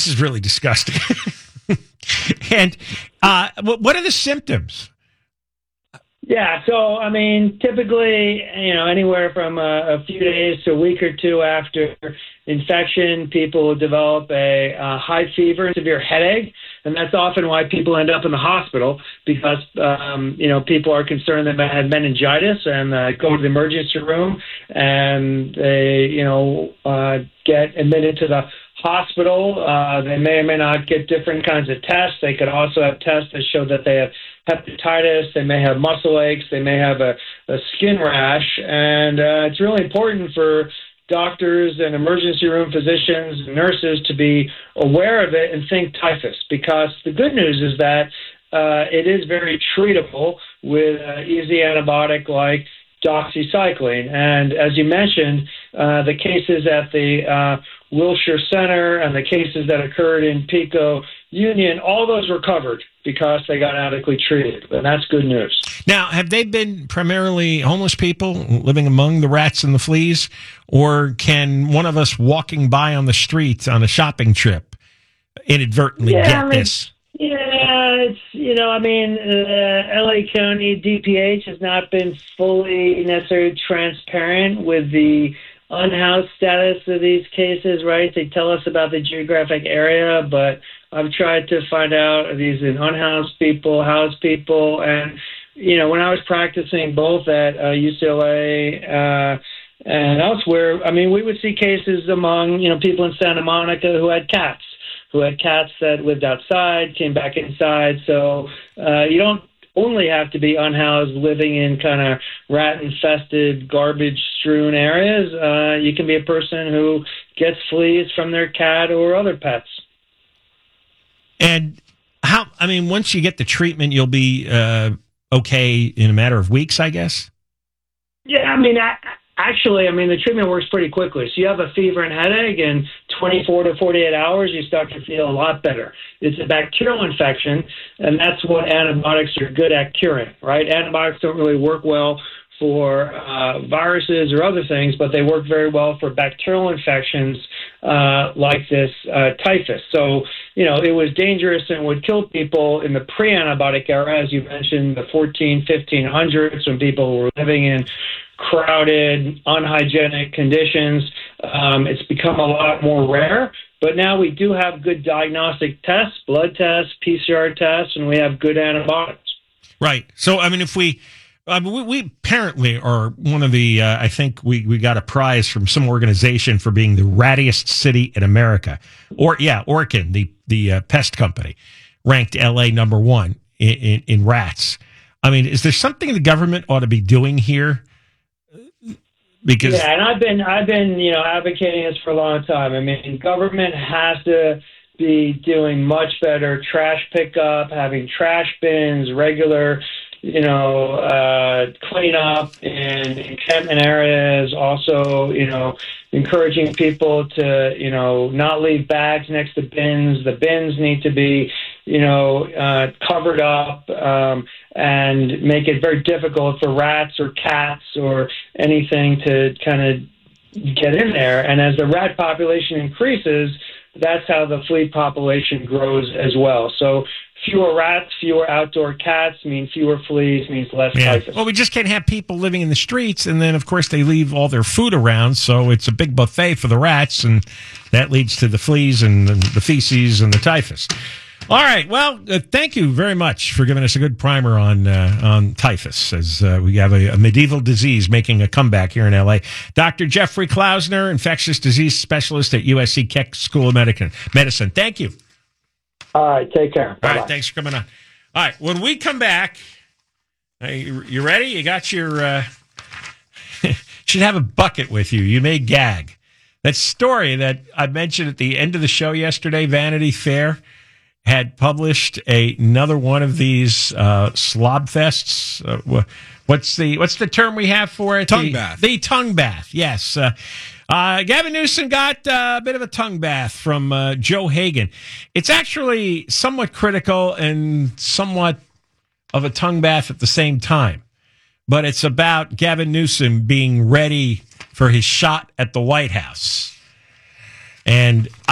this is really disgusting. And what are the symptoms? Yeah, so I mean, typically, anywhere from a few days to a week or two after infection, people will develop a high fever and severe headache, and that's often why people end up in the hospital because people are concerned they may have meningitis and go to the emergency room and they get admitted to the hospital. They may or may not get different kinds of tests. They could also have tests that show that they have hepatitis, they may have muscle aches, they may have a skin rash, and it's really important for doctors and emergency room physicians and nurses to be aware of it and think typhus, because the good news is that it is very treatable with easy antibiotic like doxycycline. And as you mentioned, the cases at the Wilshire Center and the cases that occurred in Pico Union, all those were covered because they got adequately treated. And that's good news. Now, have they been primarily homeless people living among the rats and the fleas? Or can one of us walking by on the street on a shopping trip inadvertently get this? Yeah, it's, LA County DPH has not been fully necessarily transparent with the unhoused status of these cases, right? They tell us about the geographic area, but I've tried to find out are these in unhoused people, housed people, and when I was practicing both at UCLA and elsewhere, I mean, we would see cases among people in Santa Monica who had cats that lived outside, came back inside. So you don't only have to be unhoused, living in kind of rat-infested, garbage-strewn areas. You can be a person who gets fleas from their cat or other pets. And once you get the treatment, you'll be okay in a matter of weeks, I guess? Yeah, actually, the treatment works pretty quickly. So you have a fever and headache, and 24 to 48 hours, you start to feel a lot better. It's a bacterial infection, and that's what antibiotics are good at curing, right? Antibiotics don't really work well for viruses or other things, but they work very well for bacterial infections like this typhus. So, it was dangerous and would kill people in the pre-antibiotic era, as you mentioned, the 1500s, when people were living in crowded, unhygienic conditions. It's become a lot more rare, but now we do have good diagnostic tests, blood tests, PCR tests, and we have good antibiotics. Right. So, if we apparently are one of the, I think we got a prize from some organization for being the rattiest city in America. Orkin, the pest company, ranked LA number one in rats. Is there something the government ought to be doing here? Because and I've been advocating this for a long time. Government has to be doing much better trash pickup, having trash bins, regular cleanup in encampment areas. Also, encouraging people to not leave bags next to bins. The bins need to be covered up and make it very difficult for rats or cats or anything to kind of get in there. And as the rat population increases, that's how the flea population grows as well. So fewer rats, fewer outdoor cats mean fewer fleas, means less typhus. Well, we just can't have people living in the streets, and then, of course, they leave all their food around, so it's a big buffet for the rats, and that leads to the fleas and the feces and the typhus. All right. Well, thank you very much for giving us a good primer on typhus, as we have a medieval disease making a comeback here in L.A. Dr. Jeffrey Klausner, infectious disease specialist at USC Keck School of Medicine. Thank you. All right. Take care. Bye-bye. All right. Thanks for coming on. All right. When we come back, you ready? You got your should have a bucket with you. You may gag. That story that I mentioned at the end of the show yesterday, Vanity Fair had published another one of these slob fests. What's the term we have for it? Tongue bath. The tongue bath. Yes. Gavin Newsom got a bit of a tongue bath from Joe Hagan. It's actually somewhat critical and somewhat of a tongue bath at the same time. But it's about Gavin Newsom being ready for his shot at the White House. And